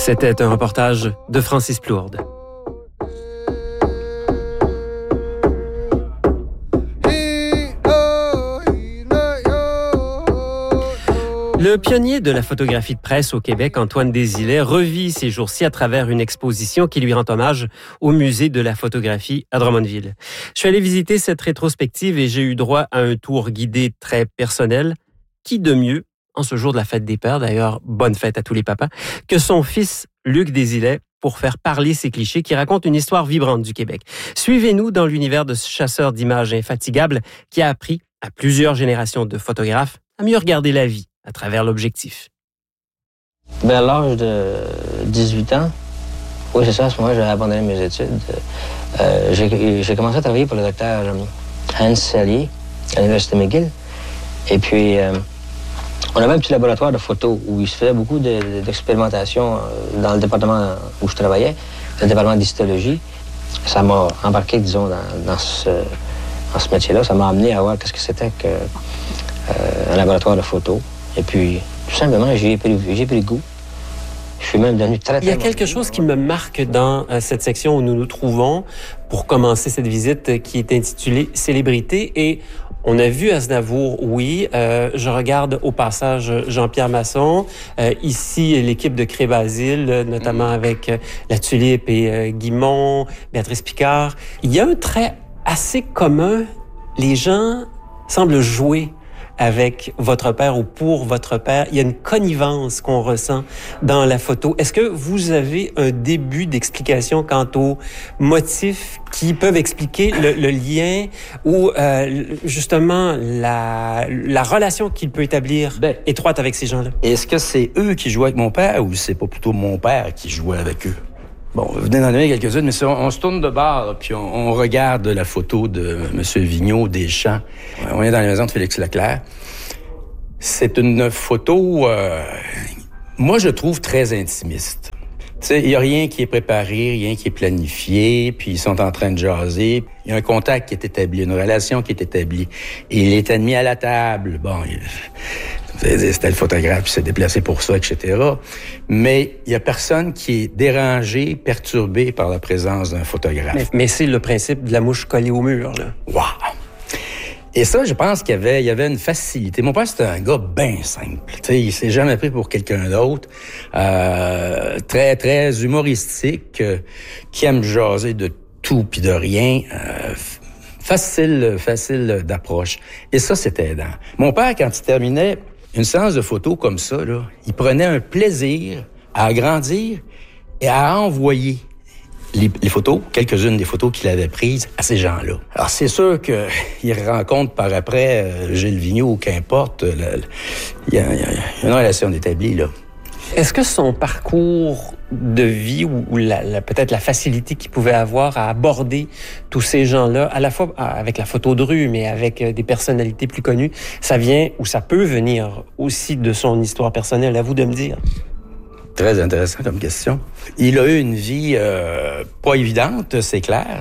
C'était un reportage de Francis Plourde. Le pionnier de la photographie de presse au Québec, Antoine Desilets, revit ces jours-ci à travers une exposition qui lui rend hommage au Musée de la photographie à Drummondville. Je suis allé visiter cette rétrospective et j'ai eu droit à un tour guidé très personnel. Qui de mieux, en ce jour de la fête des pères, d'ailleurs, bonne fête à tous les papas, que son fils Luc Desilets pour faire parler ces clichés qui racontent une histoire vibrante du Québec. Suivez-nous dans l'univers de ce chasseur d'images infatigable qui a appris à plusieurs générations de photographes à mieux regarder la vie à travers l'objectif. À l'âge de 18 ans, oui, c'est ça, à ce moment-là, j'ai abandonné mes études. J'ai commencé à travailler pour le docteur Hans Sellier à l'Université McGill. Et puis, on avait un petit laboratoire de photos où il se faisait beaucoup d'expérimentation dans le département où je travaillais, le département d'histologie. Ça m'a embarqué, disons, dans ce métier-là. Ça m'a amené à voir qu'est-ce que c'était qu'un laboratoire de photos. Et puis, tout simplement, j'ai pris goût. Je suis même devenu très... Il y a quelque chose qui me marque dans cette section où nous nous trouvons pour commencer cette visite qui est intitulée « Célébrité » et on a vu Aznavour, oui. Je regarde au passage Jean-Pierre Masson. Ici, l'équipe de Cré-Basile, notamment avec La Tulipe et Guimond, Béatrice Picard. Il y a un trait assez commun. Les gens semblent jouer avec votre père ou pour votre père. Il y a une connivence qu'on ressent dans la photo. Est-ce que vous avez un début d'explication quant aux motifs qui peuvent expliquer le lien ou justement la relation qu'il peut établir étroite avec ces gens-là? Est-ce que c'est eux qui jouaient avec mon père ou c'est pas plutôt mon père qui jouait avec eux? Bon, vous venez d'en donner quelques-unes, mais si on se tourne de bord, puis on regarde la photo de M. Vigneault, Deschamps. On est dans la maison de Félix Leclerc. C'est une photo, moi, je trouve très intimiste. Tu sais, il n'y a rien qui est préparé, rien qui est planifié, puis ils sont en train de jaser. Il y a un contact qui est établi, une relation qui est établie. Et il est admis à la table. Bon, c'était le photographe, puis s'est déplacé pour ça, etc. Mais il y a personne qui est dérangé, perturbé par la présence d'un photographe. Mais c'est le principe de la mouche collée au mur, là. Wow! Et ça, je pense qu'il y avait une facilité. Mon père, c'était un gars bien simple. Tu sais, il s'est jamais pris pour quelqu'un d'autre. Très, très humoristique, qui aime jaser de tout puis de rien. Facile d'approche. Et ça, c'était aidant. Mon père, quand il terminait une séance de photos comme ça, là, il prenait un plaisir à agrandir et à envoyer les photos, quelques-unes des photos qu'il avait prises à ces gens-là. Alors, c'est sûr qu'il rencontre par après Gilles Vigneault ou qu'importe. Il y a une relation établie, là. Est-ce que son parcours de vie ou peut-être la facilité qu'il pouvait avoir à aborder tous ces gens-là, à la fois avec la photo de rue, mais avec des personnalités plus connues, ça vient ou ça peut venir aussi de son histoire personnelle? À vous de me dire. Très intéressant comme question. Il a eu une vie pas évidente, c'est clair.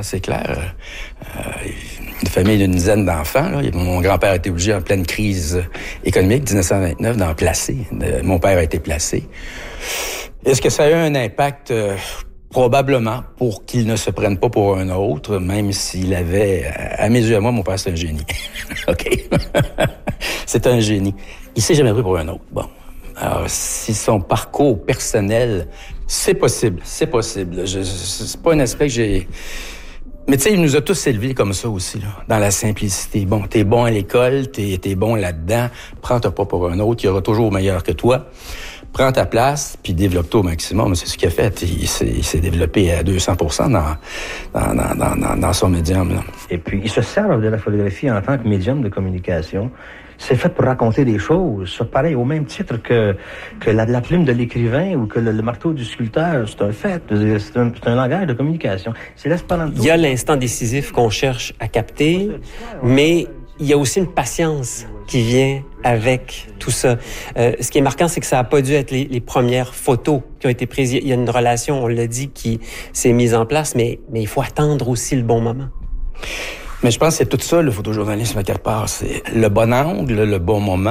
Une famille d'une dizaine d'enfants. Là. Mon grand-père a été obligé, en pleine crise économique, 1929, d'en placer. Mon père a été placé. Est-ce que ça a eu un impact? Probablement, pour qu'il ne se prenne pas pour un autre, même s'il avait, à mes yeux, à moi, mon père, c'est un génie. OK? C'est un génie. Il s'est jamais pris pour un autre. Bon. Alors, si son parcours personnel, c'est possible. C'est pas un aspect que j'ai... Mais tu sais, il nous a tous élevés comme ça aussi, là, dans la simplicité. Bon, t'es bon à l'école, t'es bon là-dedans, prends-toi pas pour un autre, il y aura toujours meilleur que toi. Prends ta place, puis développe-toi au maximum. C'est ce qu'il a fait. Il s'est développé à 200% dans son médium, là. Et puis, ils se servent de la photographie en tant que médium de communication. C'est fait pour raconter des choses. C'est pareil, au même titre que la plume de l'écrivain ou que le marteau du sculpteur. C'est un fait. C'est un langage de communication. C'est l'espéranto. Il y a l'instant décisif qu'on cherche à capter, mais il y a aussi une patience qui vient avec tout ça. Ce qui est marquant, c'est que ça n'a pas dû être les premières photos qui ont été prises. Il y a une relation, on l'a dit, qui s'est mise en place, mais il faut attendre aussi le bon moment. Mais je pense que c'est tout ça, le photojournalisme, à quelque part. C'est le bon angle, le bon moment.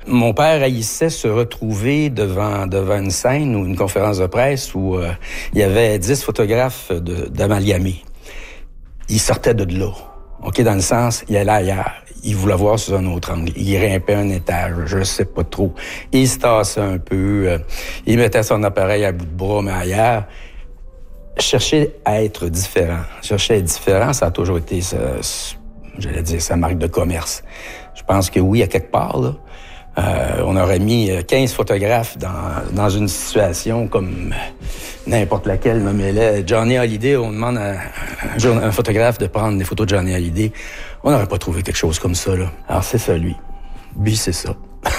Mon père haïssait se retrouver devant une scène ou une conférence de presse où il y avait 10 photographes d'amalgamés. Il sortait de là. OK, dans le sens, il allait ailleurs. Il voulait voir sur un autre angle. Il grimpait un étage, je sais pas trop. Il se tassait un peu. Il mettait son appareil à bout de bras, mais ailleurs. Chercher à être différent. Chercher à être différent, ça a toujours été, sa marque de commerce. Je pense que oui, à quelque part, là, on aurait mis 15 photographes dans une situation comme n'importe laquelle, nommez-le. Johnny Hallyday, on demande à un photographe de prendre des photos de Johnny Hallyday. On n'aurait pas trouvé quelque chose comme ça, là. Alors, c'est ça, lui. Lui, c'est ça.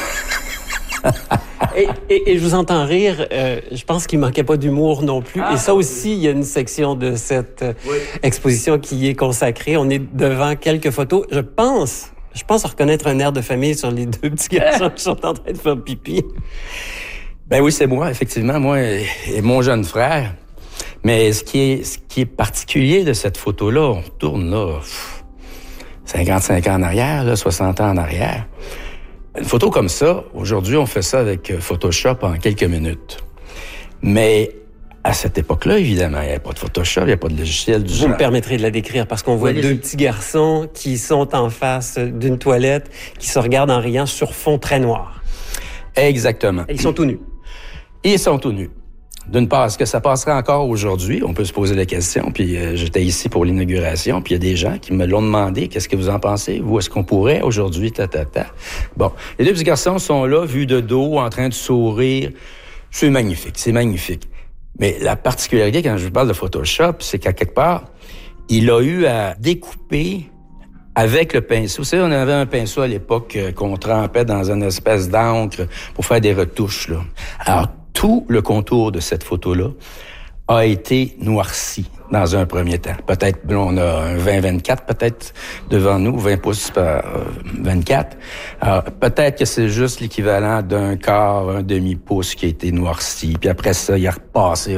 Et je vous entends rire. Je pense qu'il manquait pas d'humour non plus. Et ça aussi, il y a une section de cette exposition qui est consacrée. On est devant quelques photos. Je pense reconnaître un air de famille sur les 2 petits garçons qui sont en train de faire pipi. Ben oui, c'est moi, effectivement, moi et mon jeune frère. Mais ce qui est particulier de cette photo-là, on tourne là 55 ans en arrière, là, 60 ans en arrière. Une photo comme ça, aujourd'hui, on fait ça avec Photoshop en quelques minutes. Mais à cette époque-là, évidemment, il n'y avait pas de Photoshop, il n'y avait pas de logiciel du genre. Vous me permettrez de la décrire parce qu'on voit 2 petits garçons qui sont en face d'une toilette, qui se regardent en riant sur fond très noir. Exactement. Et ils sont tout nus. Ils sont tout nus. D'une part, est-ce que ça passerait encore aujourd'hui? On peut se poser la question. Puis j'étais ici pour l'inauguration, puis il y a des gens qui me l'ont demandé. Qu'est-ce que vous en pensez? Vous, est-ce qu'on pourrait aujourd'hui, Bon, les 2 petits garçons sont là, vus de dos, en train de sourire. C'est magnifique. Mais la particularité, quand je vous parle de Photoshop, c'est qu'à quelque part, il a eu à découper avec le pinceau. Vous savez, on avait un pinceau à l'époque qu'on trempait dans une espèce d'encre pour faire des retouches, là. Alors, tout le contour de cette photo-là a été noirci dans un premier temps. Peut-être, là, on a un 20-24 peut-être devant nous, 20 pouces par 24. Alors, peut-être que c'est juste l'équivalent d'un quart, un demi-pouce qui a été noirci. Puis après ça, il a repassé